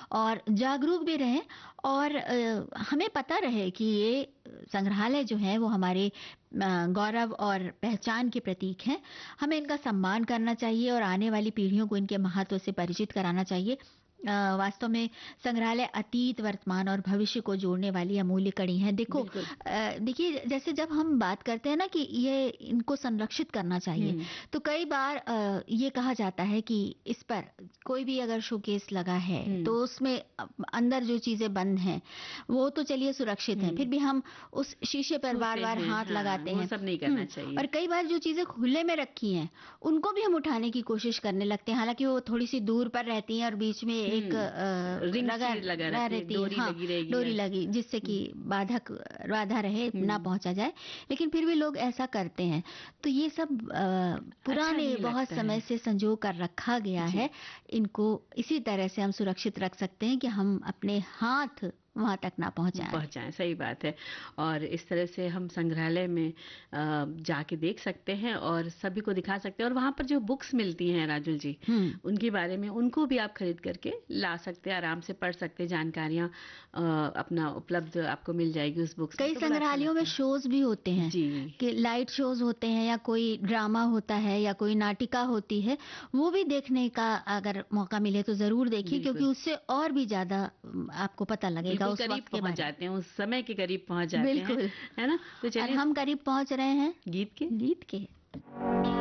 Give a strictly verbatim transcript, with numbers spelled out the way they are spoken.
और जागरूक भी रहें और अ, हमें पता रहे कि ये संग्रहालय जो है वो हमारे अ, गौरव और पहचान के प्रतीक हैं। हमें इनका सम्मान करना चाहिए और आने वाली पीढ़ियों को इनके महत्व से परिचित कराना चाहिए। अ, वास्तव में संग्रहालय अतीत, वर्तमान और भविष्य को जोड़ने वाली अमूल्य कड़ी है। देखो बिल्कुल। अ, देखिए जैसे जब हम बात करते हैं ना कि ये इनको संरक्षित करना चाहिए, हुँ, तो कई बार अ, ये कहा जाता है कि इस पर कोई भी अगर शोकेस लगा है, तो हुँ, उसमें अ, अंदर जो चीज़ें बंद हैं, वो तो चलिए सुरक्षित हैं, हुँ। फिर भी हम उस शीशे पर छूते बार-बार हैं, हाथ हाँ, लगाते वो हैं। सब नहीं हुँ, करना चाहिए। और कई बार जो चीज़ें खुले में रखी हैं, उनको भी हम उठाने की कोशिश करने लगते हैं, हालाँकि वो थोड़ी-सी दूर पर रहती हैं और बीच में एक अ, हुँ, रिंग लगा सी लगा रह रहती है, रहती है, डोरी हाँ, लगी रहेगी डोरी ऐसे। लगी जिससे कि हुँ, बाधक बाधा रहे, ना हुँ, पहुँचा जाए, लेकिन फिर भी लोग ऐसा करते हैं। तो ये सब अ, अच्छा पुराने नहीं बहुत लगता समय है। से संजो कर रखा गया जी। है। इनको इसी तरह से हम सुरक्षित रख सकते हैं कि हम अपने हाथ वहाँ तक ना पहुँचाएँ। पहुँचाएँ, सही बात है। और इस तरह से हम संग्रहालय में अ, जाके देख सकते हैं और सभी को दिखा सकते हैं और वहाँ पर जो बुक्स मिलती हैं राजुल जी, हुँ। उनके बारे में उनको भी आप खरीद करके ला सकते हैं, आराम से पढ़ सकते हैं, जानकारियाँ अ, अपना उपलब्ध आपको मिल जाएगी उस बुक्स में, कई तो बड़ा अच्छा संग्रहालयों में लगता है। शोज़ भी होते हैं जी। कि लाइट शोज़ होते हैं या कोई ड्रामा होता है या कोई नाटिका होती है, वो भी देखने का अगर मौका मिले तो ज़रूर देखिए, क्योंकि बिल्कुल। उससे और भी ज़्यादा उम, आपको पता लगेगा बिल्कुल उस करीब वक़्त के पहुँच बारे में। जाते हैं, उस समय के करीब पहुँच जाते हैं, बिल्कुल। है ना? तो और चलिए हम करीब पहुँच रहे हैं गीत के गीत के।